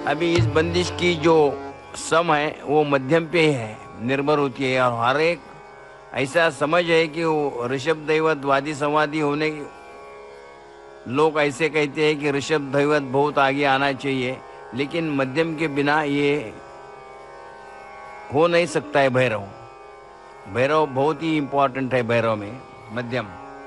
अभी इस बंदिश की जो सम है वो मध्यम पे है, निर्भर होती है। और हर एक ऐसा समझ है कि वो ऋषभ दैवत वादी संवादी होने, लोग ऐसे कहते हैं कि ऋषभ दैवत बहुत आगे आना चाहिए, लेकिन मध्यम के बिना ये हो नहीं सकता है। भैरव भैरव बहुत ही इंपॉर्टेंट है, भैरव में मध्यम।